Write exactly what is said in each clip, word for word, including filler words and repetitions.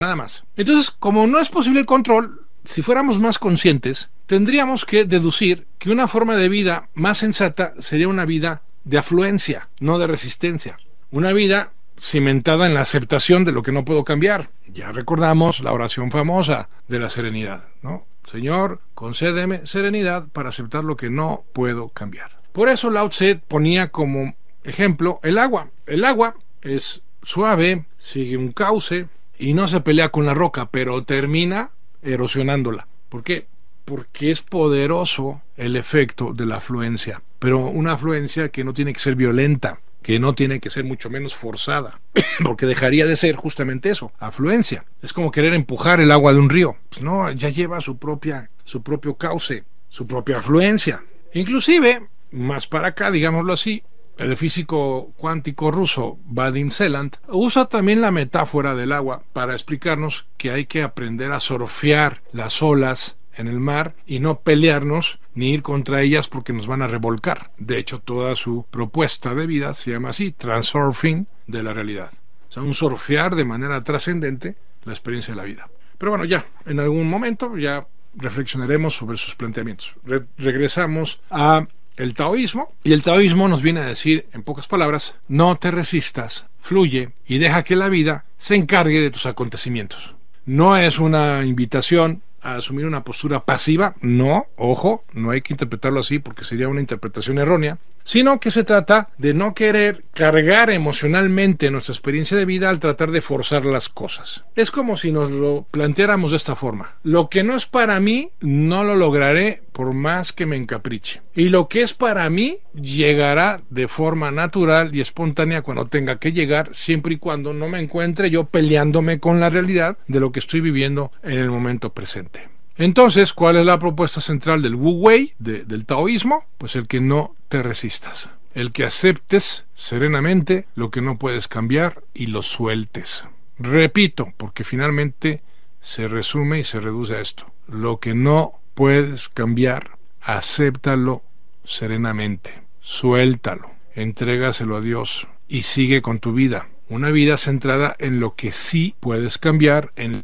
Nada más. Entonces, como no es posible el control, si fuéramos más conscientes, tendríamos que deducir que una forma de vida más sensata sería una vida de afluencia, no de resistencia. Una vida cimentada en la aceptación de lo que no puedo cambiar. Ya recordamos la oración famosa de la serenidad, ¿no? Señor, concédeme serenidad para aceptar lo que no puedo cambiar. Por eso Lao Tse ponía como ejemplo el agua. El agua es suave, sigue un cauce y no se pelea con la roca, pero termina erosionándola. ¿Por qué? Porque es poderoso el efecto de la afluencia, pero una afluencia que no tiene que ser violenta, que no tiene que ser mucho menos forzada, porque dejaría de ser justamente eso, afluencia. Es como querer empujar el agua de un río. Pues no, ya lleva su propia, su propio cauce, su propia afluencia. Inclusive, más para acá, digámoslo así, el físico cuántico ruso Vadim Zeland usa también la metáfora del agua para explicarnos que hay que aprender a surfear las olas en el mar y no pelearnos ni ir contra ellas porque nos van a revolcar. De hecho, toda su propuesta de vida se llama así, transurfing de la realidad. O sea, un surfear de manera trascendente la experiencia de la vida. Pero bueno, ya, en algún momento ya reflexionaremos sobre sus planteamientos. Re- regresamos a el taoísmo, y el taoísmo nos viene a decir, en pocas palabras, no te resistas, fluye y deja que la vida se encargue de tus acontecimientos. No es una invitación a asumir una postura pasiva, no, ojo, no hay que interpretarlo así porque sería una interpretación errónea, sino que se trata de no querer cargar emocionalmente nuestra experiencia de vida al tratar de forzar las cosas. Es como si nos lo planteáramos de esta forma: lo que no es para mí, no lo lograré por más que me encapriche. Y lo que es para mí, llegará de forma natural y espontánea cuando tenga que llegar, siempre y cuando no me encuentre yo peleándome con la realidad de lo que estoy viviendo en el momento presente. Entonces, ¿cuál es la propuesta central del Wu Wei, de, del taoísmo? Pues el que no te resistas, el que aceptes serenamente lo que no puedes cambiar y lo sueltes. Repito, porque finalmente se resume y se reduce a esto: lo que no puedes cambiar, acéptalo serenamente, suéltalo, entrégaselo a Dios y sigue con tu vida. Una vida centrada en lo que sí puedes cambiar, en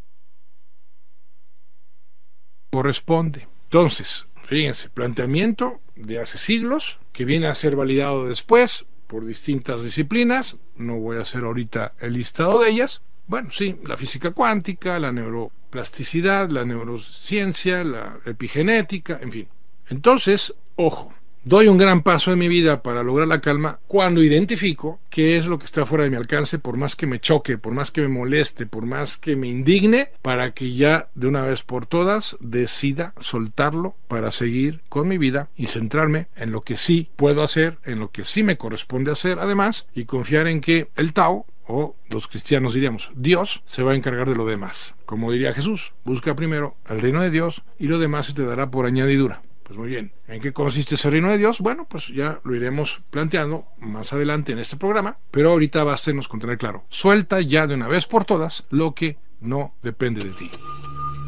corresponde. Entonces, fíjense, planteamiento de hace siglos que viene a ser validado después por distintas disciplinas. No voy a hacer ahorita el listado de ellas. Bueno, sí, la física cuántica, la neuroplasticidad, la neurociencia, la epigenética, en fin. Entonces, ojo, doy un gran paso en mi vida para lograr la calma cuando identifico qué es lo que está fuera de mi alcance, por más que me choque, por más que me moleste, por más que me indigne, para que ya de una vez por todas decida soltarlo para seguir con mi vida y centrarme en lo que sí puedo hacer, en lo que sí me corresponde hacer además, y confiar en que el Tao, o los cristianos diríamos, Dios, se va a encargar de lo demás. Como diría Jesús, busca primero el reino de Dios y lo demás se te dará por añadidura. Pues muy bien, ¿en qué consiste ese reino de Dios? Bueno, pues ya lo iremos planteando más adelante en este programa, pero ahorita bástenos con tener claro: suelta ya de una vez por todas lo que no depende de ti.